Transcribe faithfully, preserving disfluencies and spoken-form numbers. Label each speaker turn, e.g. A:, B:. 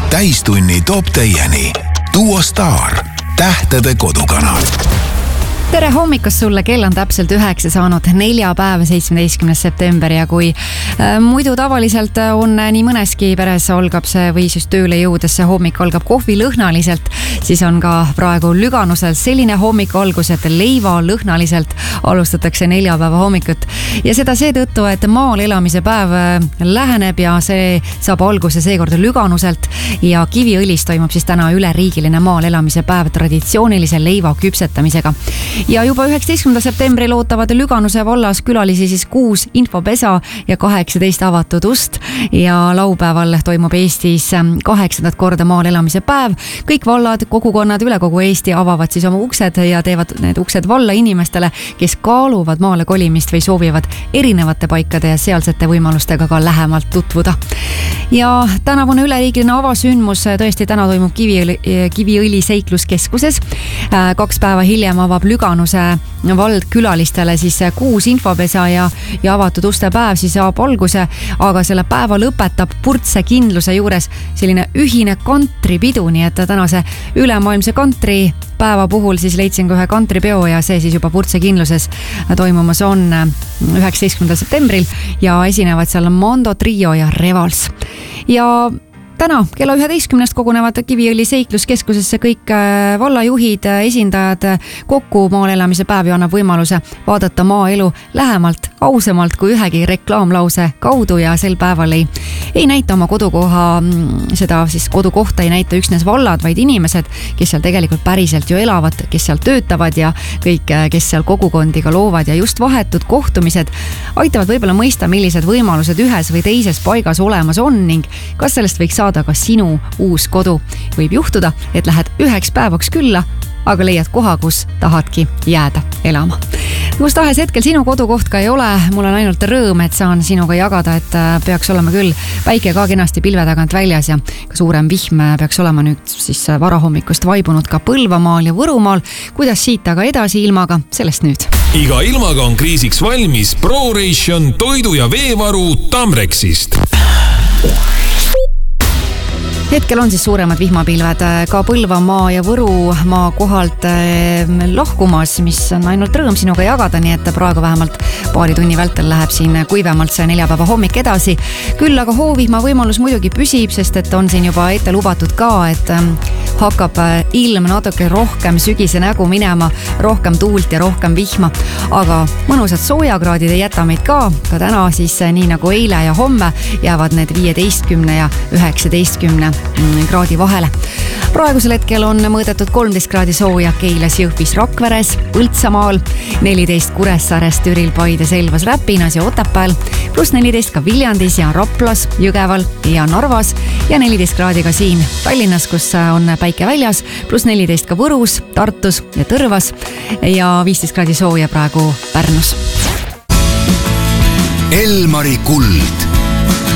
A: täistunni toob teieni Duo Star, tähtede kodukanal.
B: Tere hommikust sulle, kell on täpselt üheksa saanud, neljapäev, seitsmeteistkümnes september ja kui äh, muidu tavaliselt on nii mõneski peres algab see või siis tööle jõudes see hommik algab kohvilõhnaliselt, siis on ka praegu Lüganusel selline hommiku algus, et leivalõhnaliselt alustatakse neljapäeva hommikut ja seda seetõttu, et maal elamise päev läheneb ja see saab alguse seekord Lüganuselt ja Kiviõlis toimub siis täna üleriigiline maal elamise päev traditsioonilise leiva küpsetamisega. Ja juba üheksateistkümnendal septembril ootavad Lüganuse vallas külalisi siis kuus infopesa ja kaheksateist avatud ust ja laupäeval toimub Eestis kaheksandat korda maal elamise päev. Kõik vallad, kogukonnad üle kogu Eesti avavad siis oma uksed ja teevad need uksed valla inimestele, kes kaaluvad maale kolimist või soovivad erinevate paikade ja sealsete võimalustega ka lähemalt tutvuda. Ja tänavune üleriigiline avasündmus tõesti täna toimub Kiviõli, Kiviõli seikluskeskuses. Kaks päeva hiljem avab Lüganuse vald külalistele siis kuus infopesa ja, ja avatud uste päev siis saab alguse, aga selle päeva lõpetab Purtse kindluse juures selline ühine kantripidu, nii et tänase ülemaailmse kantri päeva puhul siis leidsin ka ühe kantripeo ja see siis juba Purtse kindluses toimumas on üheksateistkümnendal septembril ja esinevad seal Mando Trio ja Revals. Ja täna kella üheteistkümnest kogunevad Kiviõli seikluskeskusesse kõik vallajuhid, esindajad kokku maal elamise päev ja annab võimaluse vaadata maaelu lähemalt, ausamalt kui ühegi reklaamlause kaudu ja sel päeval ei, ei näita oma kodukoha, seda siis kodukohta ei näita üksnes vallad, vaid inimesed, kes seal tegelikult päriselt ju elavad, kes seal töötavad ja kõik, kes seal kogukondi ka loovad ja just vahetud kohtumised aitavad võib-olla mõista, millised võimalused ühes või teises paigas olemas on ning kas sellest võiks saada aga sinu uus kodu. Võib juhtuda, et lähed üheks päevaks külla, aga leiad koha, kus tahadki jääda elama. Kus tahes hetkel sinu kodukoht ka ei ole, mul on ainult rõõm, et saan sinuga jagada, et peaks olema küll päike ka kenasti pilve tagant väljas ja ka suurem vihm peaks olema nüüd siis varahommikust vaibunud ka Põlvamaal ja Võrumaal. Kuidas siit aga edasi ilmaga, sellest nüüd.
A: Iga ilmaga on kriisiks valmis ProRation toidu- ja veevaru Tamrexist.
B: Hetkel on siis suuremad vihmapilved ka Põlvamaa ja Võrumaa kohalt lahkumas, mis on ainult rõõm sinuga jagada, nii et praegu vähemalt paari tunni vältel läheb siin kuivemalt see neljapäeva hommik edasi. Küll aga hoovihma võimalus muidugi püsib, sest et on siin juba ette lubatud ka, et hakkab ilm natuke rohkem sügise nägu minema, rohkem tuult ja rohkem vihma, aga mõnusad soojakraadid ei jäta meid ka, ka täna siis nii nagu eile ja homme jäävad need viieteistkümne ja üheksateistkümne kraadi vahele. Praegusel hetkel on mõõdetud kolmteist kraadi sooja Keilas, Jõhvis, Rakveres, Põltsamaal, neliteist Kuressaares, Türil, Paides, Elvas, Räpinas ja Otepääl, pluss neliteist ka Viljandis ja Raplas, Jõgeval ja Narvas ja neliteist kraadi ka siin Tallinnas, kus on päike väljas, pluss neliteist ka Võrus, Tartus ja Tõrvas ja viisteist kraadi sooja praegu Pärnus.
A: Elmari kuld.